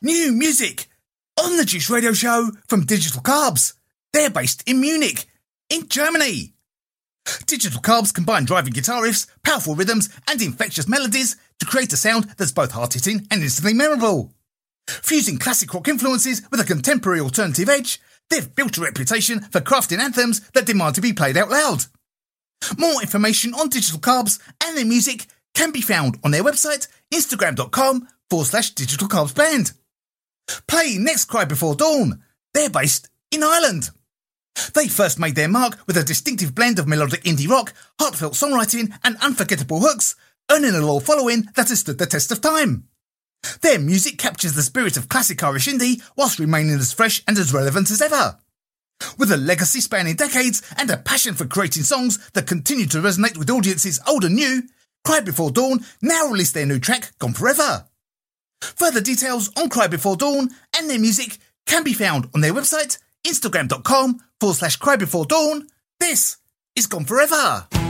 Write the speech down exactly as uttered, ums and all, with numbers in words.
New music on the Juice Radio Show from Digital Carbs. They're based in Munich, in Germany. Digital Carbs combine driving guitar riffs, powerful rhythms and infectious melodies to create a sound that's both hard-hitting and instantly memorable. Fusing classic rock influences with a contemporary alternative edge, they've built a reputation for crafting anthems that demand to be played out loud. More information on Digital Carbs and their music can be found on their website, instagram.com forward slash Digital Carbs Band. Play next Cry Before Dawn. They're based in Ireland. They first made their mark with a distinctive blend of melodic indie rock, heartfelt songwriting and unforgettable hooks, earning a loyal following that has stood the test of time. Their music captures the spirit of classic Irish indie whilst remaining as fresh and as relevant as ever. With a legacy spanning decades and a passion for creating songs that continue to resonate with audiences old and new, Cry Before Dawn now release their new track, Gone Forever. Further details on Cry Before Dawn and their music can be found on their website, instagram.com forward slash Cry Before Dawn. This is Gone Forever.